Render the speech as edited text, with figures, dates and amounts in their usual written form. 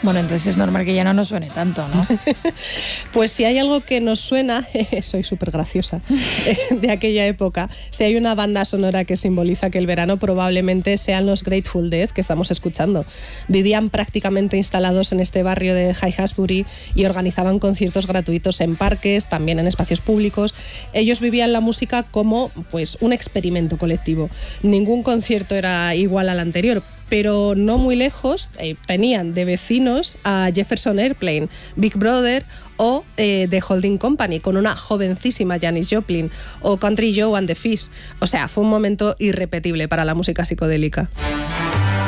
Bueno, entonces es normal que ya no nos suene tanto, ¿no? Pues si hay algo que nos suena, soy súper graciosa, de aquella época, si hay una banda sonora que simboliza que el verano probablemente sean los Grateful Dead que estamos escuchando. Vivían prácticamente instalados en este barrio de High-Hasbury y organizaban conciertos gratuitos en parques, también en espacios públicos. Ellos vivían la música como pues, un experimento colectivo. Ningún concierto era igual al anterior, pero no muy lejos tenían de vecinos a Jefferson Airplane, Big Brother o The Holding Company, con una jovencísima Janis Joplin, o Country Joe and the Fish. O sea, fue un momento irrepetible para la música psicodélica.